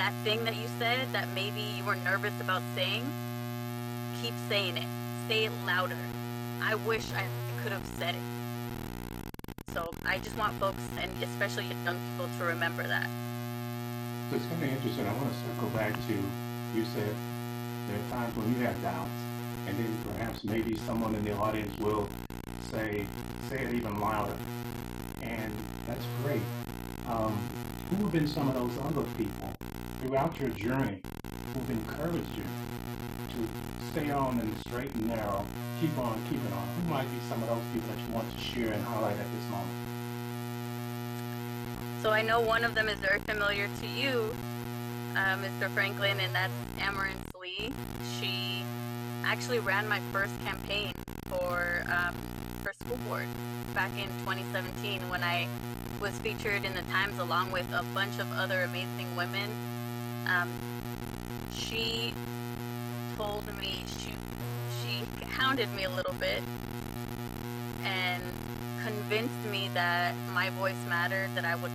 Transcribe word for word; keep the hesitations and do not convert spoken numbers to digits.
that thing that you said that maybe you were nervous about saying, keep saying it. Say it louder. I wish I could have said it. So I just want folks, and especially young people, to remember that. So it's kind of interesting. I want to circle back to, you said there are times when you have doubts, and then perhaps maybe someone in the audience will say, say it even louder. And that's great. Um, who have been some of those other people throughout your journey who've encouraged you to stay on in the straight and narrow, keep on keeping on? Who might be some of those people that you want to share and highlight at this moment? So I know one of them is very familiar to you, uh, Mister Franklin, and that's Amarance Lee. She actually ran my first campaign for um, for school board back in twenty seventeen when I was featured in the Times along with a bunch of other amazing women. Um, she told me, she, she hounded me a little bit and convinced me that my voice mattered, that I would